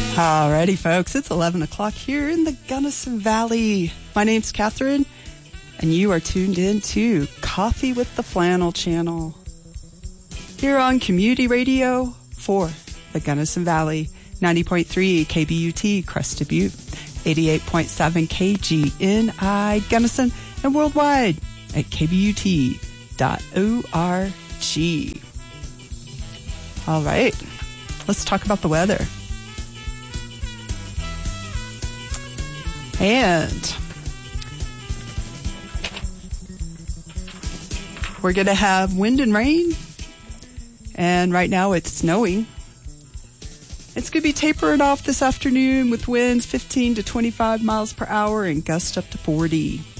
Alrighty, folks, it's 11 o'clock here in the Gunnison Valley. My name's Catherine, and you are tuned in to Coffee with the Flannel channel here on Community Radio for the Gunnison Valley, 90.3 KBUT Crested Butte, 88.7 KGNI Gunnison, and worldwide at kbut.org. All right, let's talk about the weather. And we're going to have wind and rain. And right now it's snowing. It's going to be tapering off this afternoon with winds 15 to 25 miles per hour and gusts up to 40.